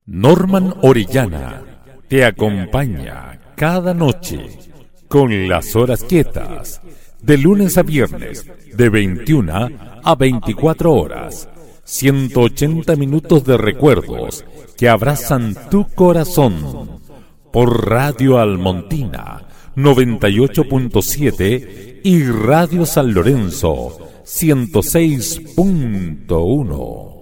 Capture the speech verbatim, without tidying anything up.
Norman Orellana te acompaña cada noche con las horas quietas, de lunes a viernes, de veintiuna a veinticuatro horas, ciento ochenta minutos de recuerdos que abrazan tu corazón, por Radio Almontina noventa y ocho punto siete y Radio San Lorenzo ciento seis punto uno.